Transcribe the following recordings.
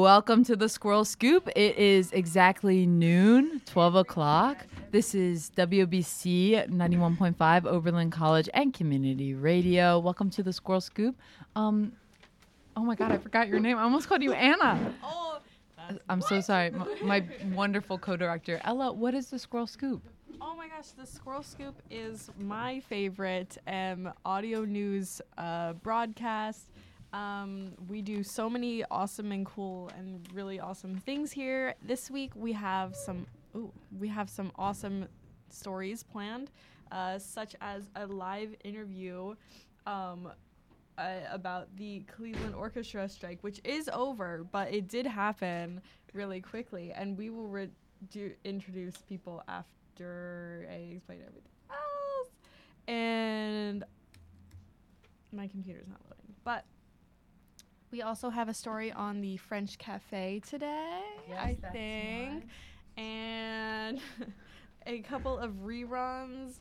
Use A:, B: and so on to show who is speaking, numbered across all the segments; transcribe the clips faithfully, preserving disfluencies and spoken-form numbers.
A: Welcome to the Squirrel Scoop. It is exactly noon, twelve o'clock. This is W B C ninety-one point five, Oberlin College and Community Radio. Welcome to the Squirrel Scoop. Um, oh my God, I forgot your name. I almost called you Anna.
B: Oh,
A: I'm
B: what?
A: so sorry. My, my wonderful co-director. Ella, what is the Squirrel Scoop?
B: Oh my gosh, the Squirrel Scoop is my favorite um, audio news uh, broadcast. Um, we do so many awesome and cool and really awesome things here. This week we have some ooh, we have some awesome stories planned, uh, such as a live interview um, uh, about the Cleveland Orchestra strike, which is over, but it did happen really quickly, and we will re- do introduce people after I explain everything else. And my computer's not loading, but we also have a story on the French Cafe today,
A: Yes,
B: I
A: that's
B: think,
A: mine.
B: and a couple of reruns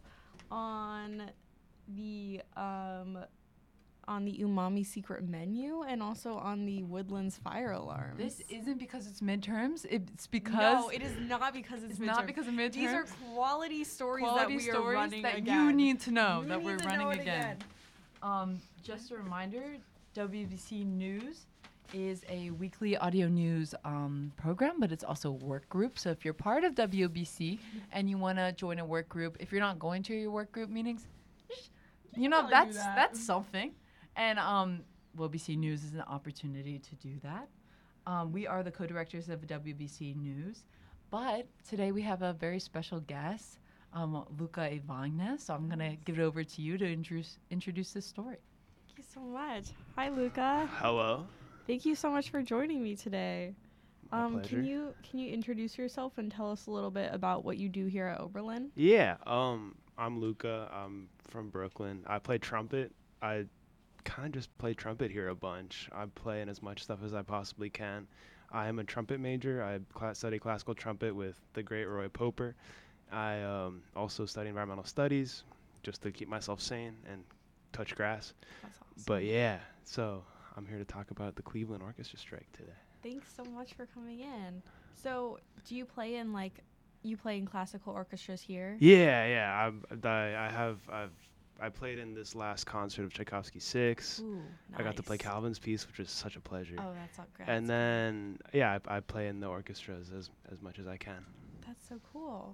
B: on the um, on the Umami Secret Menu, and also on the Woodlands Fire Alarms.
A: This isn't because it's midterms. It's because
B: No, it is not because it's,
A: it's
B: midterm.
A: not because of midterms.
B: These are quality stories
A: quality
B: that we
A: stories
B: are running
A: that
B: again.
A: you need to know
B: You
A: that
B: need
A: we're
B: to
A: running
B: know it
A: again. Um, just a reminder, W B C News is a weekly audio news um, program, but it's also a work group. So if you're part of W B C and you want to join a work group, if you're not going to your work group meetings, you know,
B: probably do
A: that's
B: that.
A: that's something. And um, W B C News is an opportunity to do that. Um, we are the co-directors of W B C News, but today we have a very special guest, um, Luca Ivagna. So I'm going to give it over to you to introduce introduce this story.
B: Thank you so much. Hi, Luca.
C: Hello.
B: Thank you so much for joining me today.
C: My
B: Um,
C: pleasure.
B: can you can you introduce yourself and tell us a little bit about what you do here at Oberlin?
C: Yeah. Um, I'm Luca. I'm from Brooklyn. I play trumpet. I kind of just play trumpet here a bunch. I play in as much stuff as I possibly can. I am a trumpet major. I cla study classical trumpet with the great Roy Poper. I um, also study environmental studies just to keep myself sane and touch grass.
B: That's awesome.
C: But yeah, so I'm here to talk about the Cleveland Orchestra strike today.
B: Thanks so much for coming in. So, do you play in like you play in classical orchestras here?
C: Yeah, yeah. I, I, I have I've I played in this last concert of Tchaikovsky's Six.
B: Ooh, nice.
C: I got to play Calvin's piece, which was such a pleasure.
B: Oh, that's so great.
C: and then yeah, I, I play in the orchestras as as much as I can.
B: That's so cool.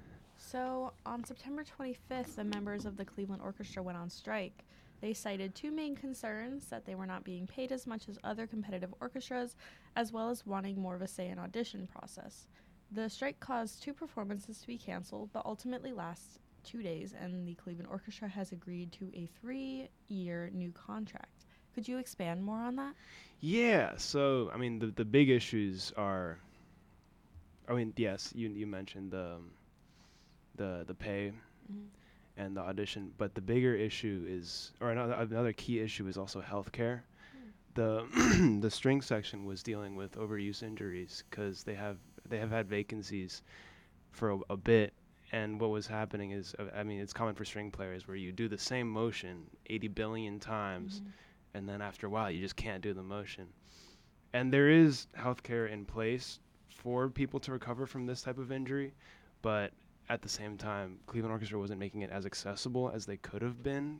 B: So, on September twenty-fifth, the members of the Cleveland Orchestra went on strike. They cited two main concerns: that they were not being paid as much as other competitive orchestras, as well as wanting more of a say in audition process. The strike caused two performances to be canceled, but ultimately lasts two days, and the Cleveland Orchestra has agreed to a three-year new contract. Could you expand more on that?
C: Yeah, so I mean the the big issues are. I mean yes, you you mentioned the um, the the pay
B: Mhm.
C: and the audition, but the bigger issue is, or another another key issue is also healthcare. The the string section was dealing with overuse injuries because they have they have had vacancies for a, a bit, and what was happening is, uh, I mean, it's common for string players where you do the same motion eighty billion times,
B: Mhm.
C: and then after a while you just can't do the motion. And there is healthcare in place for people to recover from this type of injury, but at the same time, Cleveland Orchestra wasn't making it as accessible as they could have been.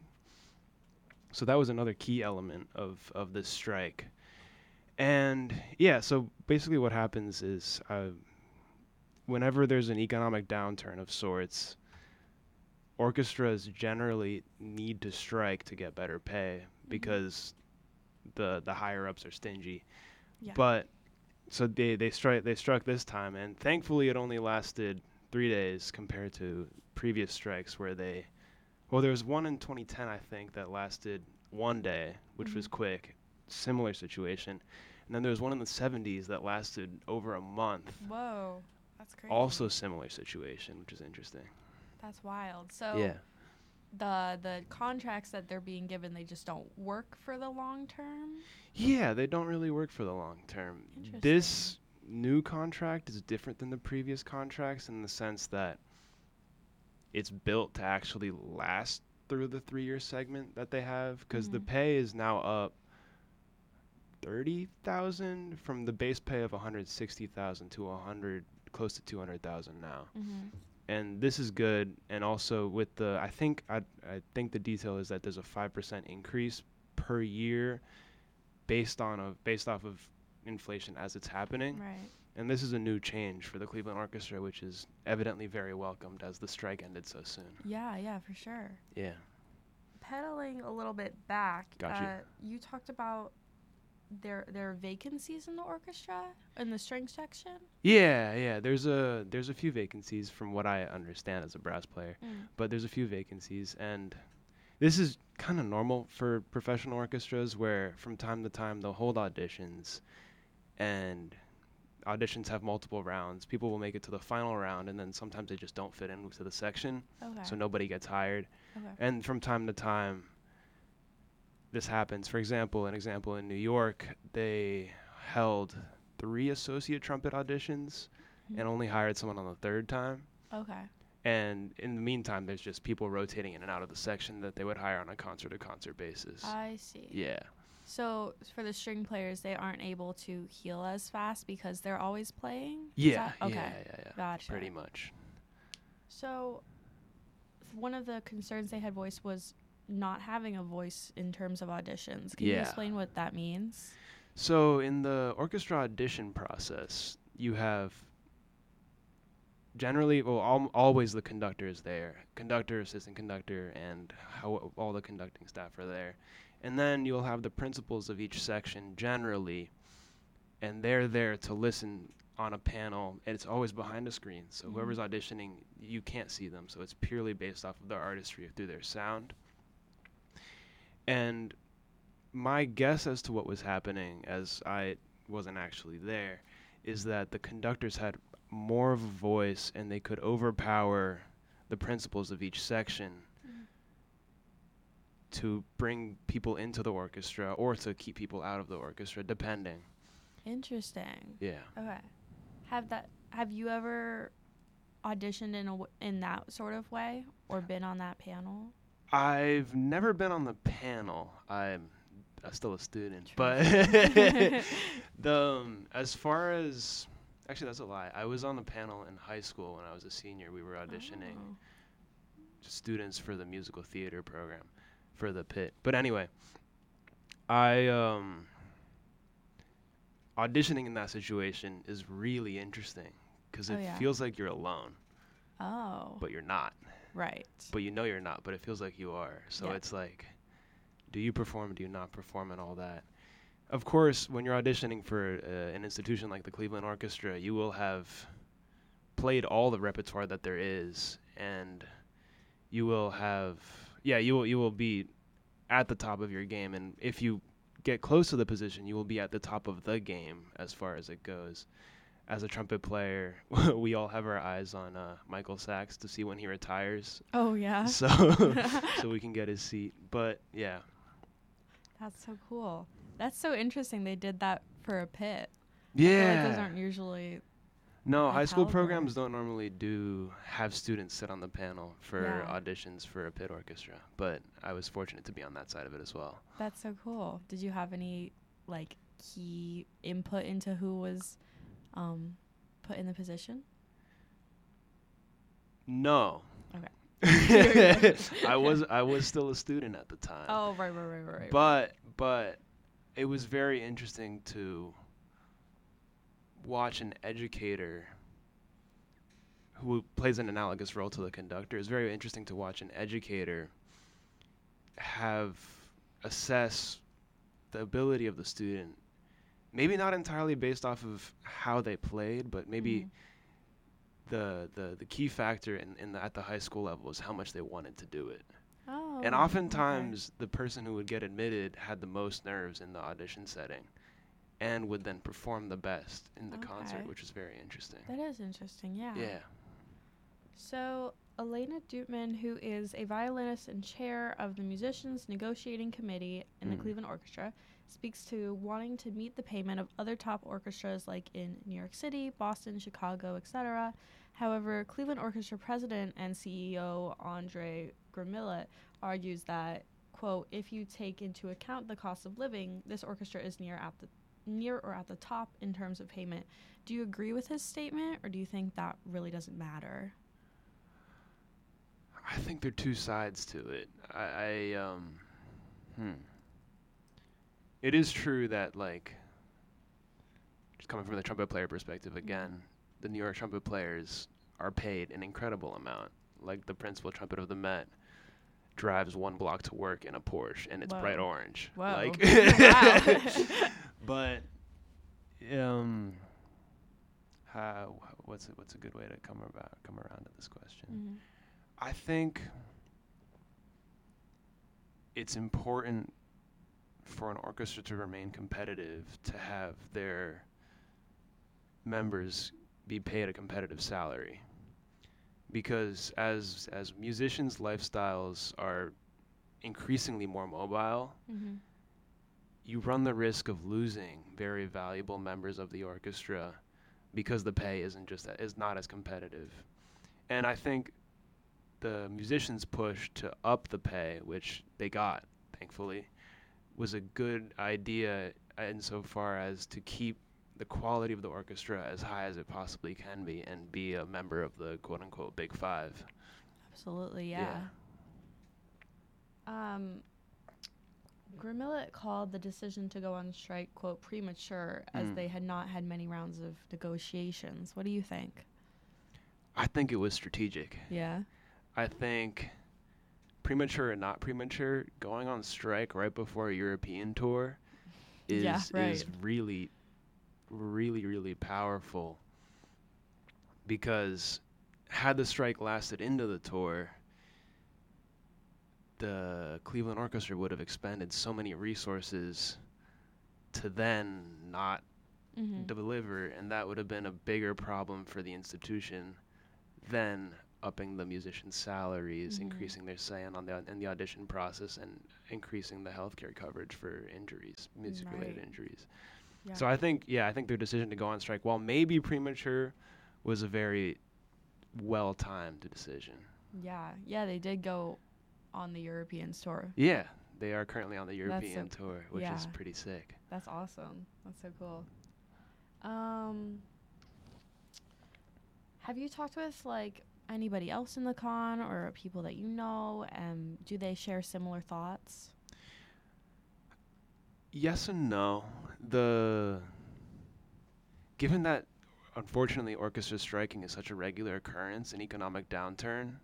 C: So that was another key element of, of this strike. And yeah, so basically what happens is uh, whenever there's an economic downturn of sorts, orchestras generally need to strike to get better pay because the the higher ups are stingy.
B: Yeah.
C: But so they they strike they struck this time, and thankfully it only lasted three days compared to previous strikes where they, well, there was one in twenty ten I think that lasted one day, which was
B: Mhm.
C: quick, similar situation, and then there was one in the seventies that lasted over a month,
B: Whoa, that's crazy.
C: also similar situation, which is interesting.
B: That's wild. So
C: Yeah.
B: the the contracts that they're being given, they just don't work for the long term.
C: Yeah, they don't really work for the long term.
B: Interesting.
C: This new contract is different than the previous contracts in the sense that it's built to actually last through the three-year segment that they have, because the
B: Mhm.
C: pay is now up thirty thousand from the base pay of one hundred sixty thousand to one hundred, close to two hundred thousand now.
B: Mm-hmm.
C: And this is good. And also with the, I think I I think the detail is that there's a five percent increase per year based on a based off of inflation as it's happening.
B: Right.
C: And this is a new change for the Cleveland Orchestra, which is evidently very welcomed as the strike ended so soon.
B: Yeah, yeah, for sure.
C: Yeah.
B: Pedaling a little bit back,
C: Got you.
B: uh, you talked about there there are vacancies in the orchestra in the string section.
C: Yeah, yeah. There's a there's a few vacancies from what I understand as a brass player,
B: Mm.
C: but there's a few vacancies, and this is kind of normal for professional orchestras, where from time to time they'll hold auditions, and auditions have multiple rounds. People will make it to the final round, and then sometimes they just don't fit into the section,
B: Okay.
C: so nobody gets hired.
B: Okay.
C: And from time to time, this happens. For example, an example in New York, they held three associate trumpet auditions
B: Mhm.
C: and only hired someone on the third time.
B: Okay.
C: And in the meantime, there's just people rotating in and out of the section that they would hire on a concert-to-concert basis.
B: I see.
C: Yeah.
B: So for the string players, they aren't able to heal as fast because they're always playing? Is
C: Yeah.
B: that- okay.
C: Yeah, yeah, yeah.
B: Gotcha.
C: Pretty much.
B: So one of the concerns they had voiced was not having a voice in terms of auditions. Can you
C: Yeah.
B: explain what that means?
C: So in the orchestra audition process, you have generally, well, al- always the conductor is there. Conductor, assistant conductor, and how all the conducting staff are there. And then you'll have the principals of each section generally, and they're there to listen on a panel, and it's always behind a screen. So
B: Mhm.
C: whoever's auditioning, you can't see them. So it's purely based off of their artistry through their sound. And my guess as to what was happening, as I wasn't actually there, is that the conductors had more of a voice and they could overpower the principals of each section
B: Mhm.
C: to bring people into the orchestra or to keep people out of the orchestra, depending.
B: Interesting.
C: Yeah.
B: Okay. Have that have you ever auditioned in a w- in that sort of way or been on that panel?
C: I've never been on the panel. I'm uh, still a student,
B: True.
C: but the um, as far as actually that's a lie. I was on the panel in high school when I was a senior. We were auditioning
B: Oh.
C: students for the musical theater program for the pit. But anyway, I um auditioning in that situation is really interesting because
B: Oh,
C: it
B: yeah.
C: feels like you're alone,
B: Oh.
C: but you're not.
B: Right.
C: But you know you're not, but it feels like you are. So
B: Yeah.
C: it's like, do you perform, do you not perform, and all that. Of course, when you're auditioning for uh, an institution like the Cleveland Orchestra, you will have played all the repertoire that there is, and you will have, yeah, you will you will be at the top of your game, and if you get close to the position, you will be at the top of the game as far as it goes. As a trumpet player, we all have our eyes on uh, Michael Sachs to see when he retires,
B: Oh yeah.
C: so so we can get his seat. But yeah,
B: That's so cool. That's so interesting. They did that for a pit. I feel like those
C: yeah.
B: aren't usually.
C: No,
B: that
C: high school
B: caliber.
C: programs don't normally do have students sit on the panel for
B: Yeah.
C: auditions for a pit orchestra. But I was fortunate to be on that side of it as well.
B: That's so cool. Did you have any like key input into who was um, put in the position?
C: No.
B: Okay.
C: I was I was still a student at the time.
B: Oh, right, right, right, right. right.
C: But but it was very interesting to watch an educator who plays an analogous role to the conductor. It's very interesting to watch an educator have assess the ability of the student, maybe not entirely based off of how they played, but maybe
B: Mhm.
C: the, the the key factor in, in the, at the high school level is how much they wanted to do it.
B: Oh.
C: And
B: okay.
C: oftentimes, the person who would get admitted had the most nerves in the audition setting and would then perform the best in the concert,
B: Okay.
C: which is very interesting.
B: That is interesting. Yeah.
C: Yeah.
B: So, Elena Dutman, who is a violinist and chair of the Musicians Negotiating Committee in the
C: Mm.
B: Cleveland Orchestra, speaks to wanting to meet the payment of other top orchestras like in New York City, Boston, Chicago, et cetera. However, Cleveland Orchestra president and C E O Andre Gramillet argues that, quote, quote, if you take into account the cost of living, this orchestra is near at the near or at the top in terms of payment. Do you agree with his statement, or do you think that really doesn't matter?
C: I think there are two sides to it. I, I um, hmm. It is true that, like, just coming from the trumpet player perspective again, the New York trumpet players are paid an incredible amount. Like, the principal trumpet of the Met drives one block to work in a Porsche, and it's
B: Whoa.
C: bright orange.
B: Whoa.
C: Like,
B: Wow.
C: but um, how, what's a, what's a good way to come about come around to this question?
B: Mm-hmm.
C: I think it's important for an orchestra to remain competitive, to have their members be paid a competitive salary. Because as as musicians' lifestyles are increasingly more mobile,
B: Mm-hmm.
C: you run the risk of losing very valuable members of the orchestra because the pay isn't just that, is not as competitive. And I think the musicians' push to up the pay, which they got, thankfully, was a good idea insofar as to keep the quality of the orchestra as high as it possibly can be and be a member of the quote-unquote Big Five.
B: Absolutely, yeah. Um, Grimillet called the decision to go on strike, quote, premature, as
C: Mm.
B: they had not had many rounds of negotiations. What do you think?
C: I think it was strategic.
B: Yeah.
C: I think premature or not premature, going on strike right before a European tour is
B: Yeah, right.
C: is really, really, really powerful. Because had the strike lasted into the tour, the Cleveland Orchestra would have expended so many resources to then not
B: Mm-hmm.
C: deliver, and that would have been a bigger problem for the institution than upping the musicians' salaries,
B: Mhm.
C: increasing their say in on the in the audition process, and increasing the healthcare coverage for injuries, music-related
B: Right.
C: injuries.
B: Yeah.
C: So I think, yeah, I think their decision to go on strike, while maybe premature, was a very well-timed decision.
B: Yeah. Yeah, they did go on the European tour.
C: Yeah, they are currently on the
B: That's
C: European
B: so-
C: tour, which is
B: yeah.
C: pretty sick.
B: That's awesome. That's so cool. Um, have you talked with, like, anybody else in the con or people that you know? Um, do they share similar thoughts?
C: Yes and no. The given that unfortunately orchestra striking is such a regular occurrence in economic downturn,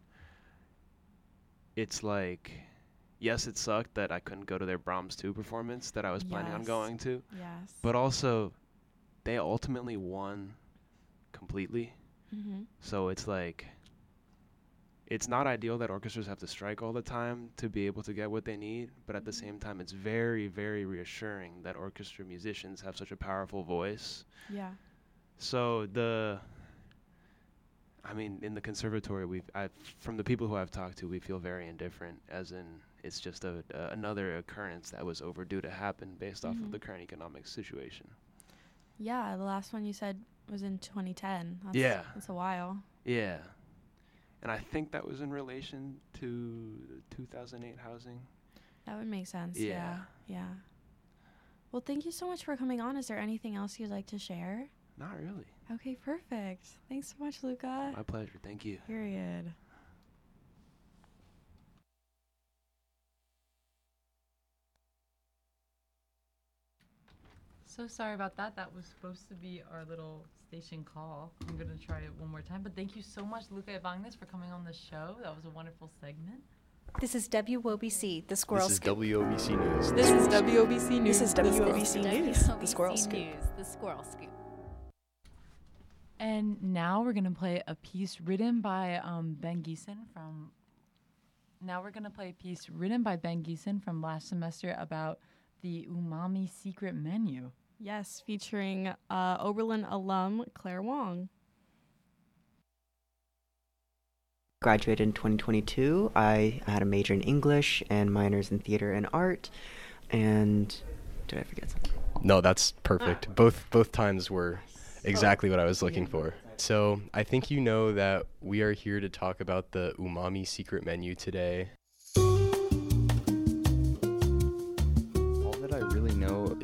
C: it's like, yes, it sucked that I couldn't go to their Brahms two performance that I was planning on
B: Yes.
C: going to,
B: Yes.
C: but also they ultimately won completely.
B: Mm-hmm.
C: So it's like, it's not ideal that orchestras have to strike all the time to be able to get what they need, but at the same time, it's very, very reassuring that orchestra musicians have such a powerful voice.
B: Yeah.
C: So the, I mean, in the conservatory, we've, I've, from the people who I've talked to, we feel very indifferent, as in it's just a, a another occurrence that was overdue to happen based off
B: Mhm.
C: of the current economic situation.
B: Yeah, the last one you said was in twenty ten. That's,
C: Yeah.
B: That's a while.
C: Yeah. And I think that was in relation to two thousand eight housing.
B: That would make sense.
C: Yeah.
B: Yeah. Yeah. Well, thank you so much for coming on. Is there anything else you'd like to share?
C: Not really.
B: Okay, perfect. Thanks so much, Luca.
C: My pleasure. Thank you.
B: Period.
A: So sorry about that. That was supposed to be our little station call. I'm going to try it one more time. But thank you so much, Luca Evagnes, for coming on the show. That was a wonderful segment.
D: This is W O B C, the Squirrel
E: This is
D: Scoop.
E: W O B C News.
B: This is W O B C News.
D: This is W O B C News, the Squirrel Scoop.
F: News, the Squirrel Scoop.
A: And now we're going to play a piece written by um, Ben Geeson from... Now we're going to play a piece written by Ben Geeson from last semester about the umami secret menu.
B: Yes, featuring uh, Oberlin alum Claire Wong.
G: Graduated in twenty twenty-two. I had a major in English and minors in theater and art. And did I forget something?
E: No, that's perfect. Both both times were exactly what I was looking for. So I think you know that we are here to talk about the umami secret menu today.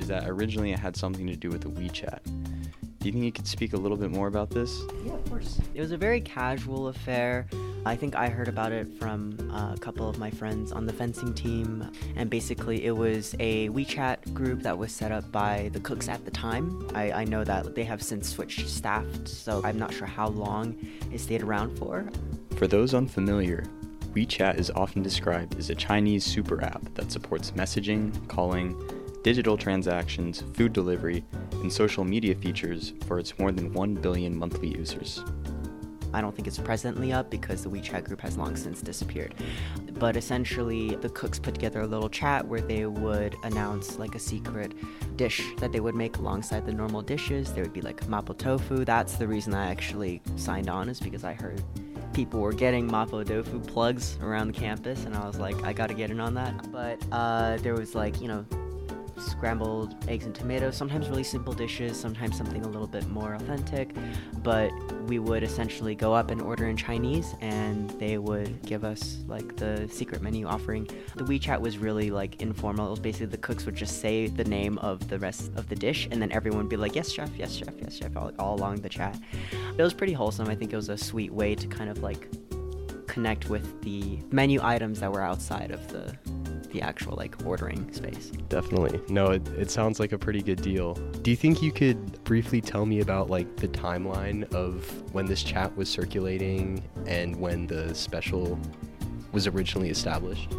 F: is that originally it had something to do with the WeChat. Do you think you could speak a little bit more about this?
G: Yeah, of course. It was a very casual affair. I think I heard about it from uh, a couple of my friends on the fencing team, and basically it was a WeChat group that was set up by the cooks at the time. I, I know that they have since switched staff, so I'm not sure how long it stayed around for.
F: For those unfamiliar, WeChat is often described as a Chinese super app that supports messaging, calling, digital transactions, food delivery, and social media features for its more than one billion monthly users.
G: I don't think it's presently up because the WeChat group has long since disappeared. But essentially, the cooks put together a little chat where they would announce like a secret dish that they would make alongside the normal dishes. There would be like mapo tofu. That's the reason I actually signed on, is because I heard people were getting mapo tofu plugs around the campus, and I was like, I gotta get in on that. But uh, there was like, you know, scrambled eggs and tomatoes, sometimes really simple dishes, sometimes something a little bit more authentic, but we would essentially go up and order in Chinese, and they would give us like the secret menu offering. The WeChat was really like informal. It was basically the cooks would just say the name of the rest of the dish, and then everyone would be like, yes chef, yes chef, yes chef, all, all along the chat. It was pretty wholesome. I think it was a sweet way to kind of like connect with the menu items that were outside of the the actual like ordering space.
E: Definitely. No, it, it sounds like a pretty good deal. Do you think you could briefly tell me about like the timeline of when this chat was circulating and when the special was originally established?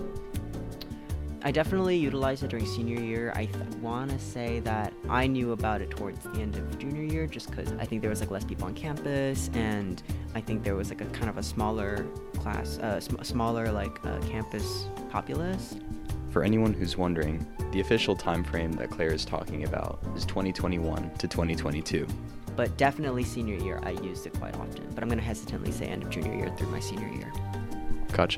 G: I definitely utilized it during senior year. I th- want to say that I knew about it towards the end of junior year, just because I think there was like less people on campus, and I think there was like a kind of a smaller class, uh, sm- smaller like uh, campus populace.
F: For anyone who's wondering, the official time frame that Claire is talking about is twenty twenty-one to twenty twenty-two.
G: But definitely senior year, I used it quite often. But I'm going to hesitantly say end of junior year through my senior year.
E: Gotcha.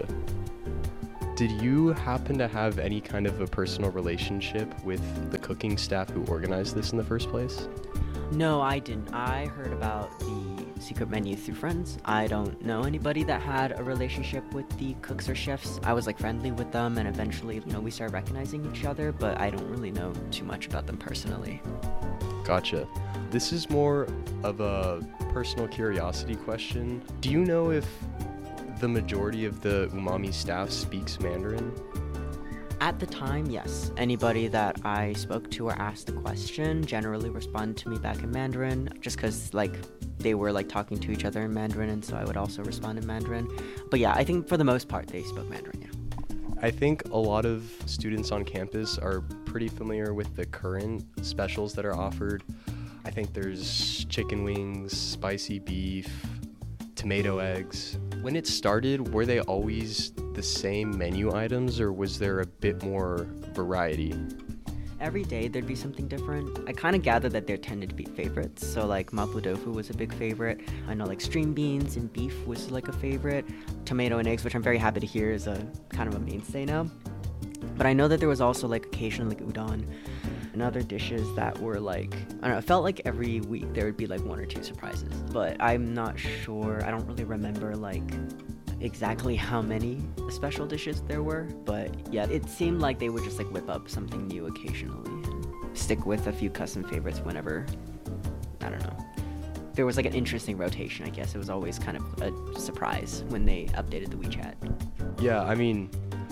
E: Did you happen to have any kind of a personal relationship with the cooking staff who organized this in the first place?
G: No, I didn't. I heard about the secret menu through friends. I don't know anybody that had a relationship with the cooks or chefs. I was like friendly with them, and eventually, you know, we started recognizing each other, but I don't really know too much about them personally.
E: Gotcha. This is more of a personal curiosity question. Do you know if the majority of the Umami staff speaks Mandarin?
G: At the time, yes. Anybody that I spoke to or asked a question generally responded to me back in Mandarin, just because like they were like talking to each other in Mandarin, and so I would also respond in Mandarin. But yeah, I think for the most part they spoke Mandarin, yeah.
E: I think a lot of students on campus are pretty familiar with the current specials that are offered. I think there's chicken wings, spicy beef, tomato eggs. When it started, were they always the same menu items, or was there a bit more variety?
G: Every day there'd be something different. I kind of gathered that there tended to be favorites. So like mapo tofu was a big favorite. I know like string beans and beef was like a favorite. Tomato and eggs, which I'm very happy to hear is a kind of a mainstay now. But I know that there was also like occasionally like udon and other dishes that were like, I don't know, it felt like every week there would be like one or two surprises. But I'm not sure, I don't really remember like exactly how many special dishes there were. But yeah, it seemed like they would just like whip up something new occasionally and stick with a few custom favorites whenever, I don't know. There was like an interesting rotation, I guess. It was always kind of a surprise when they updated the WeChat.
E: Yeah, I mean,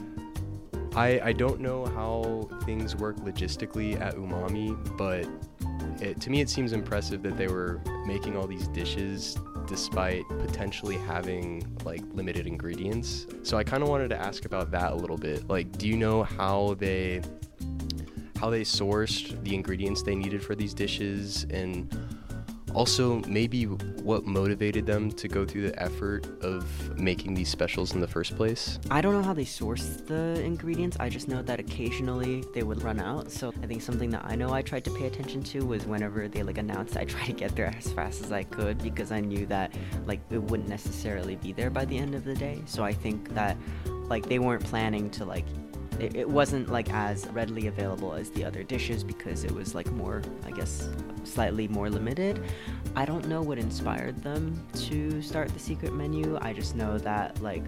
E: I, I don't know how things work logistically at Umami, but it, to me it seems impressive that they were making all these dishes despite potentially having like limited ingredients. So I kind of wanted to ask about that a little bit. Like, do you know how they how they sourced the ingredients they needed for these dishes, and also maybe what motivated them to go through the effort of making these specials in the first place?
G: I don't know how they source the ingredients. I just know that occasionally they would run out. So I think something that I know I tried to pay attention to was whenever they like announced, I tried to get there as fast as I could, because I knew that like it wouldn't necessarily be there by the end of the day. So I think that like they weren't planning to like It, it wasn't like as readily available as the other dishes because it was like more, I guess, slightly more limited. I don't know what inspired them to start the secret menu. I just know that like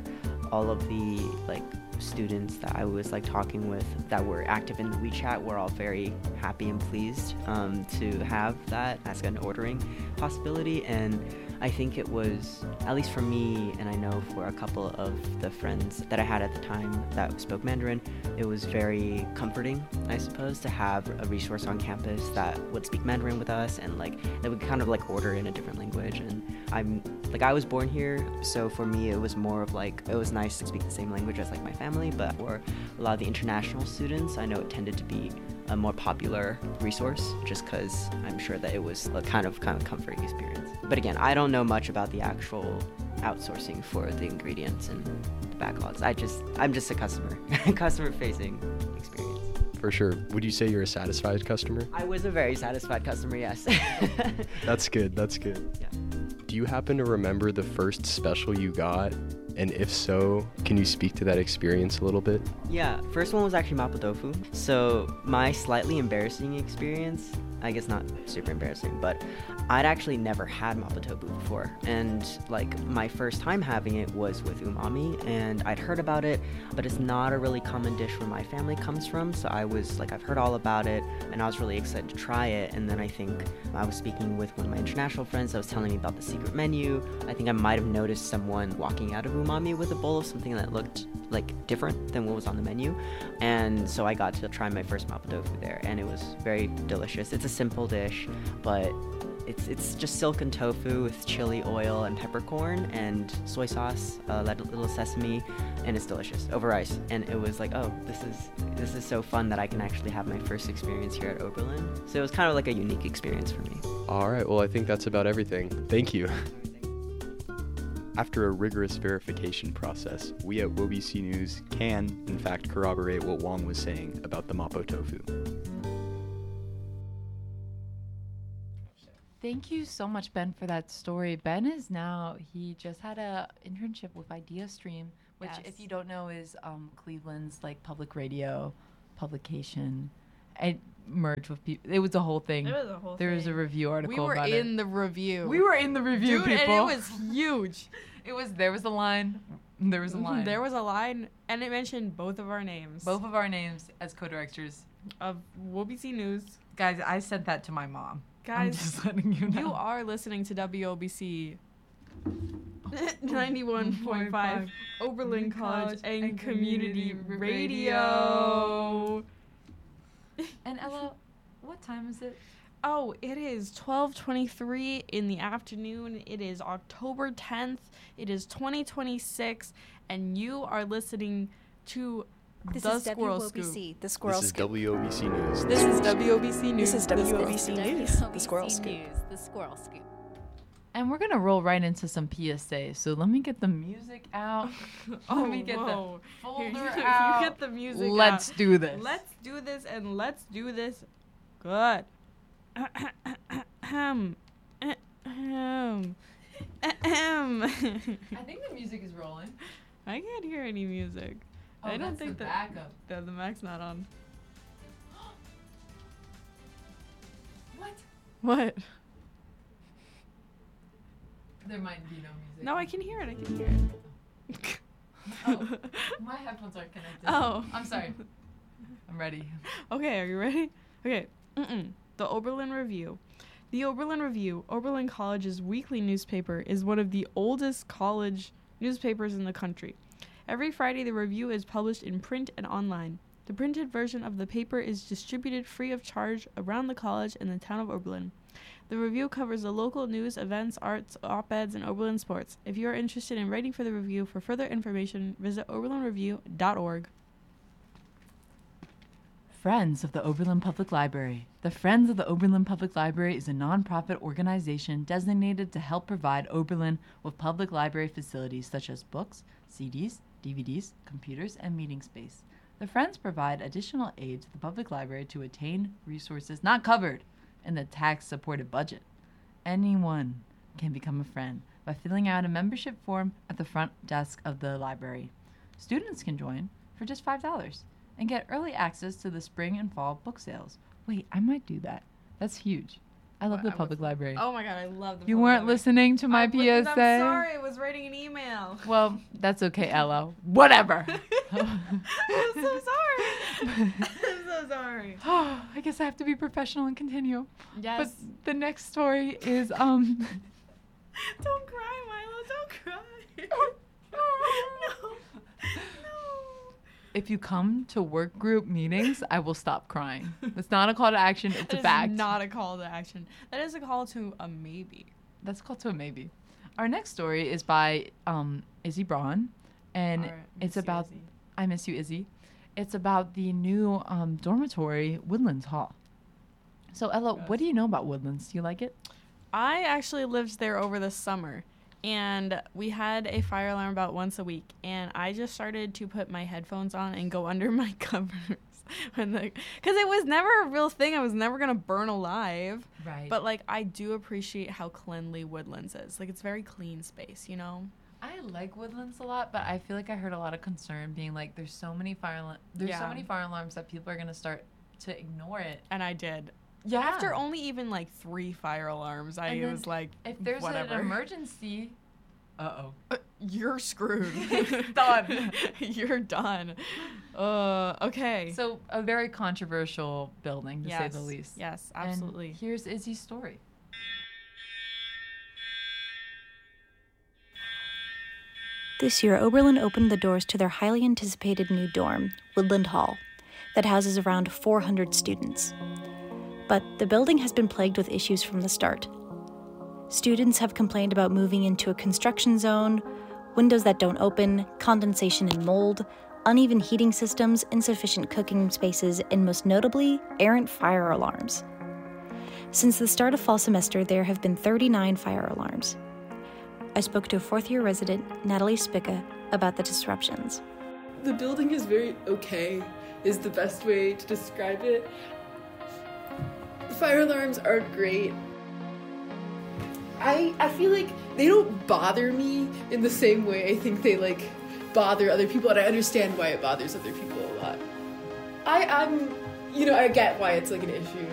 G: all of the like students that I was like talking with that were active in the WeChat were all very happy and pleased um, to have that as an ordering possibility. And I think it was, at least for me, and I know for a couple of the friends that I had at the time that spoke Mandarin, it was very comforting, I suppose, to have a resource on campus that would speak Mandarin with us and like that would kind of like order in a different language. And I'm like, I was born here, so for me it was more of like, it was nice to speak the same language as like my family, but for a lot of the international students, I know it tended to be a more popular resource just because I'm sure that it was a kind of kind of comforting experience. But again, I don't know much about the actual outsourcing for the ingredients and the backlogs. I just I'm just a customer, customer facing experience.
E: For sure. Would you say you're a satisfied customer?
G: I was a very satisfied customer, yes.
E: That's good. That's good.
G: Yeah.
E: Do you happen to remember the first special you got? And if so, can you speak to that experience a little bit?
G: Yeah, first one was actually mapo tofu. So my slightly embarrassing experience, I guess not super embarrassing, but I'd actually never had mapo tofu before. And like my first time having it was with umami, and I'd heard about it, but it's not a really common dish where my family comes from. So I was like, I've heard all about it, and I was really excited to try it. And then I think I was speaking with one of my international friends that was telling me about the secret menu. I think I might have noticed someone walking out of umami with a bowl of something that looked like different than what was on the menu, and so I got to try my first mapo tofu there, and it was very delicious. It's a simple dish, but it's it's just silken tofu with chili oil and peppercorn and soy sauce, a little sesame, and it's delicious over rice. And it was like, oh, this is this is so fun that I can actually have my first experience here at Oberlin. So it was kind of like a unique experience for me.
E: All right, well, I think that's about everything. Thank you. After a rigorous verification process, we at W O B C News can, in fact, corroborate what Wong was saying about the mapo tofu.
A: Thank you so much, Ben, for that story. Ben is now, he just had a internship with IdeaStream, which,
B: Yes.
A: if you don't know, is um, Cleveland's like public radio publication. It merged with people. It was a whole thing.
B: It was a whole
A: there
B: thing.
A: was a review article
B: We were
A: about
B: in
A: it.
B: the review.
A: We were in the review,
B: Dude,
A: people.
B: and it was huge.
A: It was, there was a line. There was a line.
B: There was a line, and it mentioned both of our names.
A: Both of our names as co-directors.
B: of W O B C News.
A: Guys, I sent that to my mom. I'm
B: Guys,
A: just letting you know.
B: you are listening to W O B C ninety-one point five Oberlin College and Community Radio.
A: And Ella, what time is it?
B: Oh, it is twelve twenty-three in the afternoon. It is October tenth. It is twenty twenty-six, and you are listening to
D: This
B: The
D: is
B: Squirrel
D: W O B C,
B: Scoop.
D: the Squirrel
E: This is
D: Scoop.
E: W O B C News.
B: This is W O B C News.
D: This is
B: The
D: W O
B: Squirrel
D: B C
B: Scoop.
D: News, the Squirrel Scoop.
H: News, the Squirrel Scoop.
A: And we're gonna roll right into some P S A. So let me get the music out.
B: Oh,
A: let me get
B: whoa.
A: the
B: Here,
A: folder
B: you
A: out.
B: get the music
A: Let's
B: out.
A: do this.
B: Let's do this, and let's do this good. Ahem. Ahem. Ahem.
A: I think the music is rolling.
B: I can't hear any music.
A: Oh,
B: I don't
A: that's
B: think
A: the
B: that
A: backup.
B: the, the mic's not on.
A: What?
B: What?
A: There might be no music.
B: No, I can hear it. I can hear it.
A: Oh, my headphones aren't connected.
B: Oh.
A: I'm sorry. I'm ready.
B: Okay, are you ready? Okay. Mm-mm. The Oberlin Review. The Oberlin Review, Oberlin College's weekly newspaper, is one of the oldest college newspapers in the country. Every Friday, the review is published in print and online. The printed version of the paper is distributed free of charge around the college and the town of Oberlin. The review covers the local news, events, arts, op-eds, and Oberlin sports. If you are interested in writing for the review, for further information, visit oberlin review dot org.
A: Friends of the Oberlin Public Library. The Friends of the Oberlin Public Library is a nonprofit organization designated to help provide Oberlin with public library facilities such as books, C Ds, D V Ds, computers, and meeting space. The Friends provide additional aid to the public library to attain resources not covered in the tax-supported budget. Anyone can become a friend by filling out a membership form at the front desk of the library. Students can join for just five dollars and get early access to the spring and fall book sales. Wait, I might do that. That's huge. I love
B: What,
A: the
B: I was-
A: public library.
B: Oh my god, I love the.
A: you
B: public
A: weren't
B: library.
A: listening to my
B: I
A: P S A.
B: wasn't, I'm sorry, I was writing an email.
A: Well, that's okay, Ella. Whatever.
B: I'm so sorry. I'm so sorry.
A: I guess I have to be professional and continue.
B: Yes.
A: But the next story is um.
B: Don't cry, Milo. Don't cry. no. No.
A: If you come to work group meetings, I will stop crying. It's not a call to action. It's
B: That
A: a
B: is
A: fact.
B: not a call to action. That is a call to a maybe.
A: That's called to a maybe. Our next story is by um, Izzy Braun, and
B: All right,
A: it's
B: miss you,
A: about.
B: Izzy.
A: I miss you, Izzy. It's about the new um, dormitory, Woodlands Hall. So, Ella,
B: Yes.
A: what do you know about Woodlands? Do you like it?
B: I actually lived there over the summer, and we had a fire alarm about once a week, and I just started to put my headphones on and go under my covers when the because it was never a real thing. I was never gonna burn alive,
A: Right.
B: but like I do appreciate how cleanly Woodlands is. Like it's very clean space, you know.
A: I like Woodlands a lot, but I feel like I heard a lot of concern being like, there's so many fire alarm, there's so
B: Yeah.
A: many fire alarms that people are gonna start to ignore it.
B: And I did.
A: Yeah.
B: After only even like three fire alarms, I
A: And then
B: was like,
A: if there's
B: whatever.
A: an emergency, uh oh,
B: You're screwed.
A: Done.
B: You're done. Uh, okay.
A: So a very controversial building to say the
B: Yes,
A: least.
B: Yes,
A: And
B: absolutely.
A: here's Izzy's story.
D: This year, Oberlin opened the doors to their highly anticipated new dorm, Woodland Hall, that houses around four hundred students. But the building has been plagued with issues from the start. Students have complained about moving into a construction zone, windows that don't open, condensation and mold, uneven heating systems, insufficient cooking spaces, and most notably, errant fire alarms. Since the start of fall semester, there have been thirty-nine fire alarms. I spoke to a fourth-year resident, Natalie Spica, about the disruptions.
H: The building is very okay, is the best way to describe it. Fire alarms are great. I I feel like they don't bother me in the same way I think they like bother other people, and I understand why it bothers other people a lot. I I'm you know I get why it's like an issue.